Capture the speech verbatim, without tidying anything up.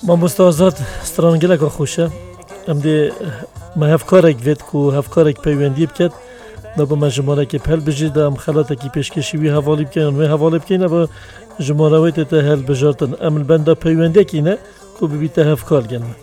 ما مستعزات استرانگله که خوشه ام دی ما هفکارک وید کو هفکارک پیوندی بکد و با مجموعه که پل بجید ام خلاته کی پیشکشی وی حوالی بکنن و حوالی بکنن و جمهوریت ته هل بجارتن عمل بنده پیونده کینه کو ببیت هفکار گنه